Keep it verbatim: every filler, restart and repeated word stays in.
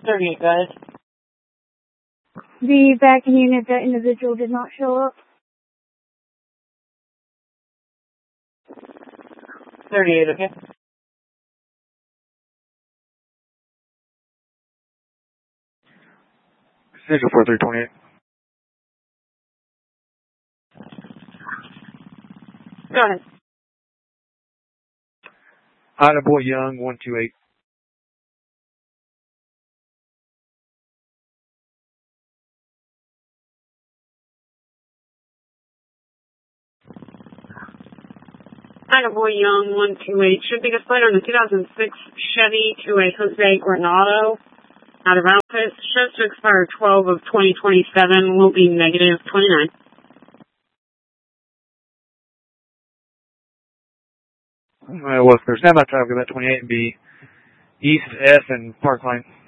thirty-eight, guys. The backing unit, that individual did not show up. thirty-eight, okay? Schedule four three twenty-eight. Go ahead. Ida Boy Young, one two eight. Ida Boy Young, one two eight. Should be displayed on the two thousand six Chevy to a Jose Granado out of Outfits. Shows to expire twelve of twenty twenty-seven. Will be negative twenty-nine. Uh, well, there's standby traffic about twenty-eight and B East F and Park Line.